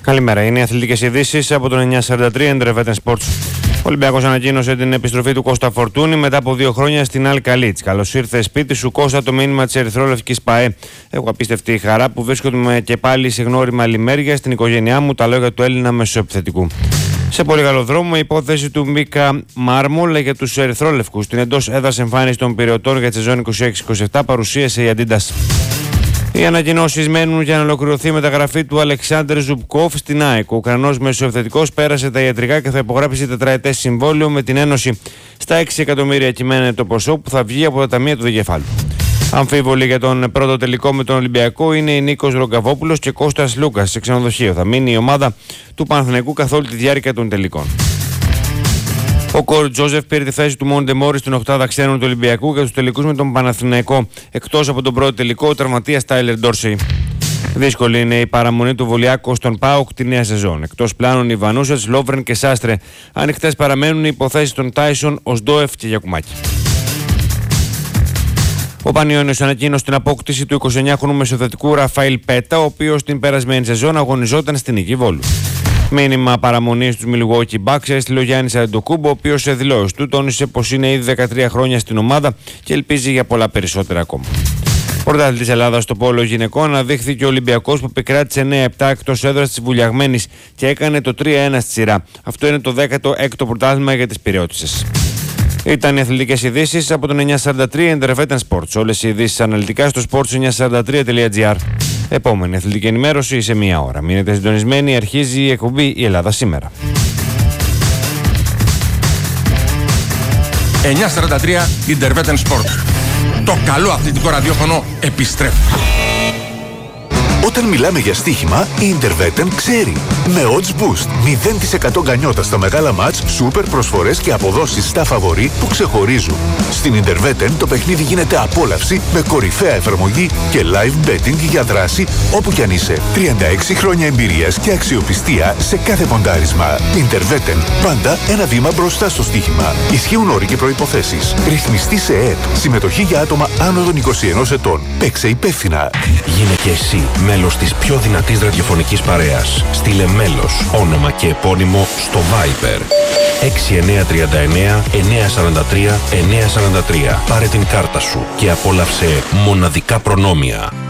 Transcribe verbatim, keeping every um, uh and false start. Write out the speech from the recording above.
Καλημέρα. Είναι οι αθλητικές ειδήσεις από τον εννιακόσια σαράντα τρία Intervetten Sports. Ο Ολυμπιακός ανακοίνωσε την επιστροφή του Κώστα Φορτούνη μετά από δύο χρόνια στην Αλ Καλίτς. Καλώς ήρθε σπίτι σου, Κώστα, το μήνυμα της Ερυθρόλευκης ΠΑΕ. Έχω απίστευτη χαρά που βρίσκομαι και πάλι σε γνώριμη αλλημέρεια στην οικογένειά μου, τα λόγια του Έλληνα μεσοεπιθετικού. Σε πολύ καλό δρόμο, η υπόθεση του Μίκα Μάρμολ για τους Ερυθρόλευκους. Την εντός έδρας εμφάνιση των πυρεωτών για τη σεζόν είκοσι έξι είκοσι επτά παρουσίασε η Αντίντας. Οι ανακοινώσεις μένουν για να ολοκληρωθεί η μεταγραφή του Αλεξάνδρ Ζουμπκόφ στην ΑΕΚ. Ο Ουκρανός μεσοεπιθετικός πέρασε τα ιατρικά και θα υπογράψει τετραετές συμβόλαιο με την Ένωση. Στα έξι εκατομμύρια κυμαίνεται το ποσό που θα βγει από τα ταμεία του δικεφάλου. Αμφίβολοι για τον πρώτο τελικό με τον Ολυμπιακό είναι η Νίκος Ρογκαβόπουλος και Κώστας Λούκας σε ξενοδοχείο. Θα μείνει η ομάδα του Παναθηναϊκού καθ' όλη τη διάρκεια των τελικών. Ο Κορ Τζόζεφ πήρε τη θέση του Μόντε Μόρι στην οκτάδα ξένων του Ολυμπιακού για τους τελικούς με τον Παναθηναϊκό. Εκτός από τον πρώτο τελικό, ο τραυματίας Τάιλερ Ντόρσεϊ. Δύσκολη είναι η παραμονή του Βολιάκο στον ΠΑΟΚ τη νέα σεζόν. Εκτός πλάνων οι Βανούσετς, Λόβρεν και Σάστρε. Ανοιχτές παραμένουν οι υποθέσεις των Τάισον, Οσντόεφ και Γιακουμάκη. Ο Πανιώνιος ανακοίνωσε την απόκτηση του εικοσιεννιάχρονου μεσοθετικού Ραφαήλ Πέτα, ο οποίος την περασμένη σεζόν αγωνιζόταν στην Νίκη Βόλου. Μήνυμα παραμονής του Milwaukee Bucks έστειλε ο Γιάννης Αντετοκούμπο, ο οποίος σε δηλώσεις του τόνισε πως είναι ήδη δεκατρία χρόνια στην ομάδα και ελπίζει για πολλά περισσότερα ακόμα. Πρωτάθλητης της Ελλάδας στο πόλο γυναικών αναδείχθηκε ο Ολυμπιακός που επικράτησε εννέα επτά εκτός έδρας της Βουλιαγμένης και έκανε το τρία ένα στη σειρά. Αυτό είναι το δέκατο έκτο πρωτάθλημα για τις Πειραιώτισσες. Ήταν οι αθλητικές ειδήσεις από τον εννιακόσια σαράντα τρία Intervetten Sports. Όλες οι ειδήσεις αναλυτικά στο sports εννιακόσια σαράντα τρία τελεία τζι άρ. Επόμενη αθλητική ενημέρωση σε μία ώρα. Μείνετε συντονισμένοι, αρχίζει η εκπομπή «Η Ελλάδα σήμερα». εννιακόσια σαράντα τρία Intervetten Sports. Το καλό αθλητικό ραδιόφωνο επιστρέφει. Όταν μιλάμε για στοίχημα, η Intervetten ξέρει. Με Odds Boost, μηδέν τοις εκατό γκανιότα στα μεγάλα μάτς, σούπερ προσφορές και αποδόσεις στα φαβορί που ξεχωρίζουν. Στην Intervetten το παιχνίδι γίνεται απόλαυση με κορυφαία εφαρμογή και live betting για δράση όπου κι αν είσαι. τριάντα έξι χρόνια εμπειρίας και αξιοπιστία σε κάθε ποντάρισμα. Intervetten, πάντα ένα βήμα μπροστά στο στοίχημα. Ισχύουν όροι και προϋποθέσεις. Ρυθμιστή σε ΕΕΠ. Συμμετοχή για άτομα άνω των είκοσι ενός ετών. Παίξε υπεύθυνα. Γίνε και εσύ μέλος της πιο δυνατής ραδιοφωνικής παρέας. Στείλε μέλος, όνομα και επώνυμο στο Viber έξι εννιά τρία εννιά εννιά σαράντα τρία εννιά σαράντα τρία. Πάρε την κάρτα σου και απόλαυσε μοναδικά προνόμια.